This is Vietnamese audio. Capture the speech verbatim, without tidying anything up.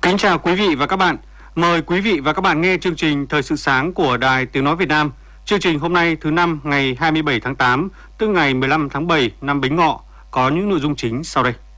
Kính chào quý vị và các bạn. Mời quý vị và các bạn nghe chương trình Thời sự sáng của Đài Tiếng Nói Việt Nam. Chương trình hôm nay thứ năm ngày hai mươi bảy tháng tám, tức ngày mười lăm tháng bảy năm Bính Ngọ, có những nội dung chính sau đây.